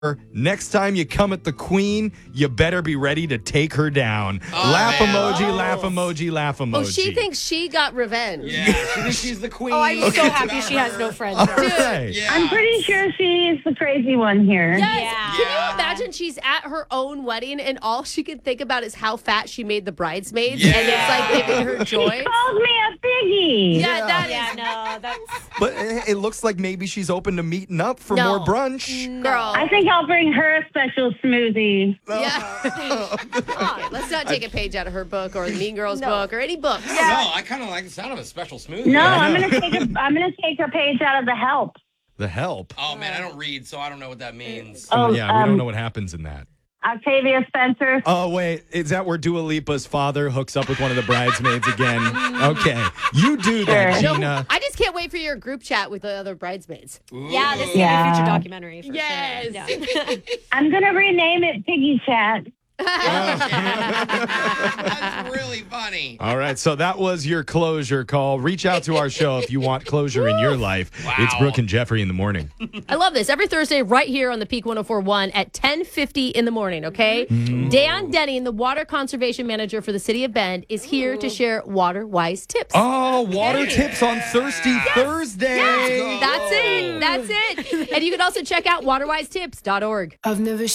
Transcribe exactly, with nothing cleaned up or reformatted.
Next time you come at the queen, you better be ready to take her down. Oh, laugh man. emoji, Oh. laugh emoji, laugh emoji. Oh, she thinks she got revenge. Yeah, she thinks she's the queen. Oh, I'm It's so about happy she has her. no friends. All now. right. Yeah. I'm pretty sure she's the crazy one here. Yes. Yeah. Can you imagine she's at her own wedding and all she can think about is how fat she made the bridesmaids Yeah. and it's like giving her joy? Calls me a piggy. Yeah, Yeah. that is. Yeah, no, that's But it it looks like maybe she's open to meeting up for No. more brunch. Girl. I think I'll bring her a special smoothie. Yeah. Okay, let's not take a page out of her book or the Mean Girls No. book or any books. I don't know. I kind of like the sound of a special smoothie. No, I I'm know. gonna take a, I'm gonna take her page out of the help. The help. Oh, man, I don't read, so I don't know what that means. Oh, yeah, we um, don't know what happens in that. Octavia Spencer. Oh, wait. Is that where Dua Lipa's father hooks up with one of the bridesmaids again? Okay. You do that, Sure. Gina. I just can't wait for your group chat with the other bridesmaids. yeah. This is Yeah. a future documentary. For Yes. Sure. Yeah. I'm gonna rename it Piggy Chat. That's really funny. All right, so that was your closure call. Reach out to our show if you want closure in your life. Wow. It's Brooke and Jeffrey in the morning. I love this. Every Thursday, right here on the Peak ten forty-one at ten fifty in the morning, okay? Dan Denning, the water conservation manager for the city of Bend, is here to share water-wise tips. Oh, water tips on Thirsty Thursday. That's it. That's it. And you can also check out water wise tips dot org. I've never